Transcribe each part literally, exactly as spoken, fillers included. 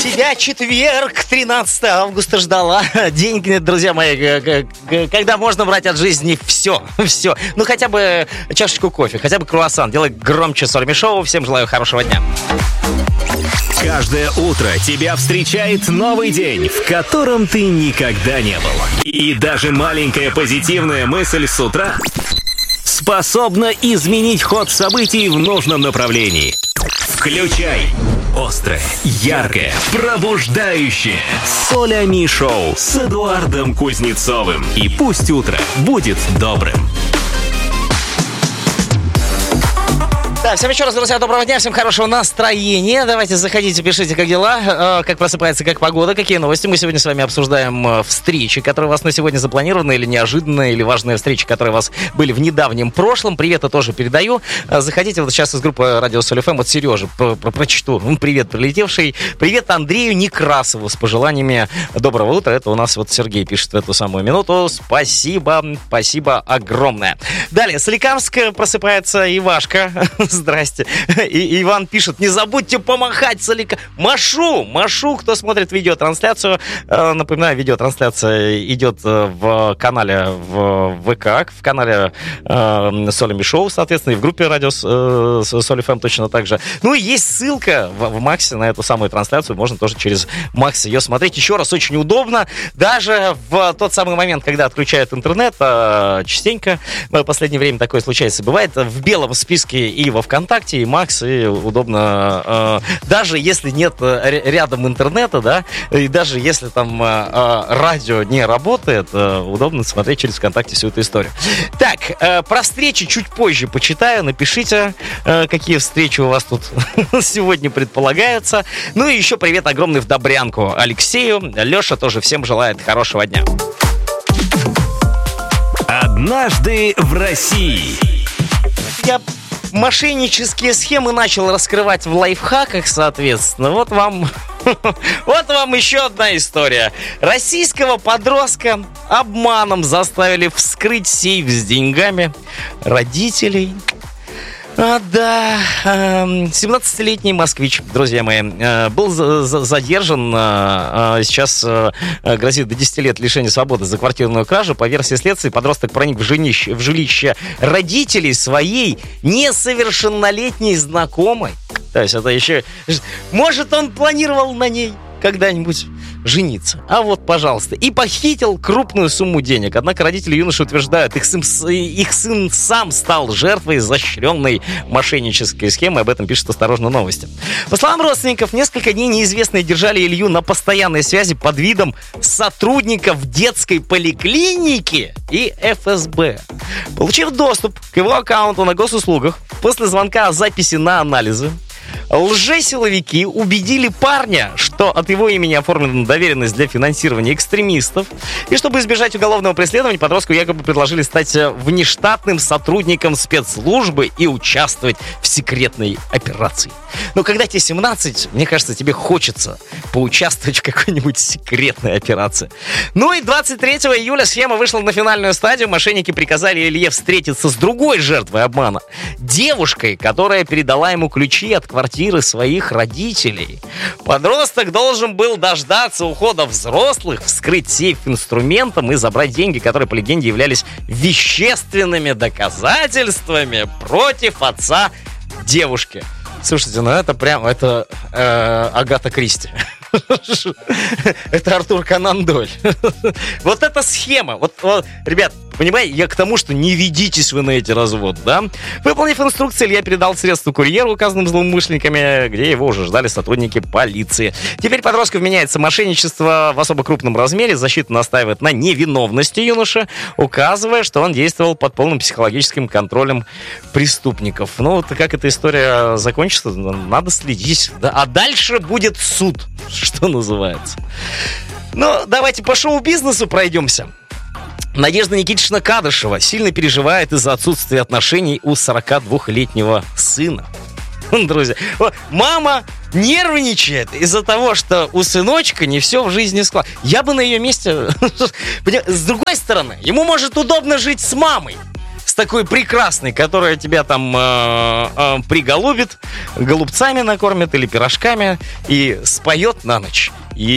Тебя четверг, тринадцатое августа ждала. День, друзья мои, когда можно брать от жизни все, все. Ну, хотя бы чашечку кофе, хотя бы круассан. Делай громче Солями Шоу. Всем желаю хорошего дня. Каждое утро тебя встречает новый день, в котором ты никогда не был. И даже маленькая позитивная мысль с утра способна изменить ход событий в нужном направлении. Включай острое, яркое, пробуждающее Солями Шоу с Эдуардом Кузнецовым. И пусть утро будет добрым. Да, всем еще раз, друзья, доброго дня, всем хорошего настроения. Давайте заходите, пишите, как дела, как просыпается, как погода, какие новости. Мы сегодня с вами обсуждаем встречи, которые у вас на сегодня запланированы, или неожиданные, или важные встречи, которые у вас были в недавнем прошлом. Привет, я тоже передаю. Заходите вот сейчас из группы Радио Соль эф эм от Сережи, про- про- прочту. Привет, прилетевший. Привет Андрею Некрасову с пожеланиями доброго утра. Это у нас вот Сергей пишет в эту самую минуту. Спасибо, спасибо огромное. Далее, Соликамск просыпается Ивашка. Здрасте. И Иван пишет: не забудьте помахать, Солика. Машу, машу, кто смотрит видеотрансляцию. Напоминаю, видеотрансляция идет в канале в ВК, в канале Солями Шоу, соответственно, и в группе Радио Соль эф эм точно так же. Ну и есть ссылка в, в Максе на эту самую трансляцию. Можно тоже через Макс ее смотреть. Еще раз, очень удобно. Даже в тот самый момент, когда отключают интернет, частенько в последнее время такое случается. Бывает в белом списке и во ВКонтакте, и Макс, и удобно, э, даже если нет рядом интернета, да, и даже если там э, радио не работает, э, удобно смотреть через ВКонтакте всю эту историю. Так, э, про встречи чуть позже почитаю, напишите, э, какие встречи у вас тут сегодня предполагаются. Ну и еще привет огромный в Добрянку Алексею. Леша тоже всем желает хорошего дня. Однажды в России. Я мошеннические схемы начал раскрывать в лайфхаках, соответственно. Вот вам, вот вам еще одна история. Российского подростка обманом заставили вскрыть сейф с деньгами родителей. А, да, семнадцатилетний москвич, друзья мои, был задержан, сейчас грозит до десяти лет лишения свободы за квартирную кражу. По версии следствия, подросток проник в жилище, в жилище родителей своей несовершеннолетней знакомой. То есть это еще... Может, он планировал на ней когда-нибудь жениться. А вот, пожалуйста. И похитил крупную сумму денег. Однако родители юноши утверждают, их сын, их сын сам стал жертвой изощренной мошеннической схемы. Об этом пишут «Осторожно, новости». По словам родственников, несколько дней неизвестные держали Илью на постоянной связи под видом сотрудников детской поликлиники и эф эс бэ. Получив доступ к его аккаунту на госуслугах, после звонка о записи на анализы, лжесиловики убедили парня, что от его имени оформлена доверенность для финансирования экстремистов, и чтобы избежать уголовного преследования, подростку якобы предложили стать внештатным сотрудником спецслужбы и участвовать в секретной операции. Но когда тебе семнадцать, мне кажется, тебе хочется поучаствовать в какой-нибудь секретной операции. Ну и двадцать третьего июля схема вышла на финальную стадию. Мошенники приказали Илье встретиться с другой жертвой обмана. Девушкой, которая передала ему ключи от квартиры своих родителей. Подросток должен был дождаться ухода взрослых, вскрыть сейф инструментом и забрать деньги, которые, по легенде, являлись вещественными доказательствами против отца девушки. Слушайте, ну это прям, это э, Агата Кристи. Это Артур Конан Дойль. Вот эта схема. Вот, вот, ребят, понимаете, я к тому, что не ведитесь вы на эти разводы, да? Выполнив инструкцию, Илья передал средства курьеру, указанным злоумышленниками, где его уже ждали сотрудники полиции. Теперь подростку вменяется мошенничество в особо крупном размере. Защита настаивает на невиновности юноши, указывая, что он действовал под полным психологическим контролем преступников. Ну, вот как эта история закончится, надо следить. Да? А дальше будет суд, что называется. Ну, давайте по шоу-бизнесу пройдемся. Надежда Никитична Кадышева сильно переживает из-за отсутствия отношений у сорокадвухлетнего сына. Друзья, мама нервничает из-за того, что у сыночка не все в жизни складывается. Я бы на ее месте... С другой стороны, ему может удобно жить с мамой. с такой прекрасной, которая тебя там э, э, приголубит, голубцами накормит или пирожками и споет на ночь.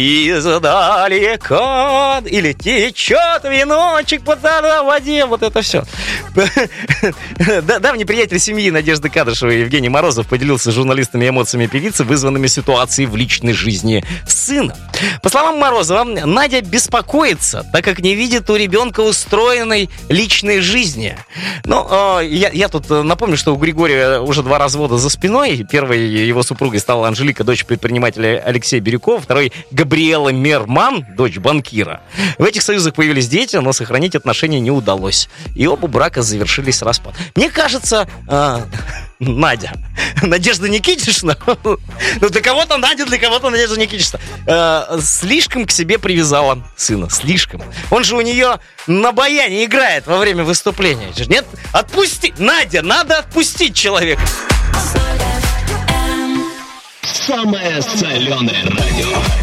Издалека или течет веночек по воде. Вот это все. Давний приятель семьи Надежды Кадрашевой Евгений Морозов поделился с журналистами эмоциями певицы, вызванными ситуацией в личной жизни сына. По словам Морозова, Надя беспокоится, так как не видит у ребенка устроенной личной жизни. Ну, э, я, я тут напомню, что у Григория уже два развода за спиной. Первой его супругой стала Анжелика, дочь предпринимателя Алексея Бирюкова. Второй — Габриэла Мерман, дочь банкира. В этих союзах появились дети, но сохранить отношения не удалось. И оба брака завершились распад. Мне кажется, э, Надя, Надежда Никитична, ну для кого-то Надя, для кого-то Надежда Никитична, э, слишком к себе привязала сына, слишком. Он же у нее на баяне играет во время выступления. Нет, отпусти, Надя, надо отпустить человека. Самое соленое радио.